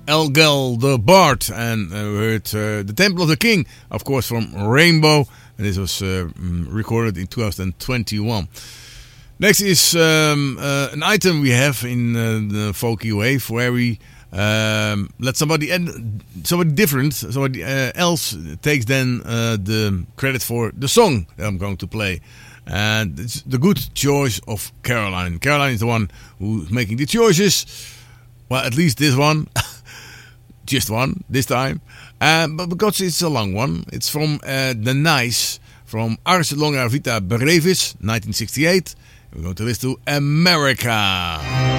Elgal the Bard, and we heard The Temple of the King, of course, from Rainbow. And this was recorded in 2021. Next is an item we have in the folky wave where we let somebody different, somebody else takes then the credit for the song that I'm going to play. And it's the good choice of Caroline. Caroline is the one who's making the choices. Well, at least this one. Just one this time. But because it's a long one, it's from The Nice, from Ars Longa Vita Brevis, 1968. We're going to listen to America.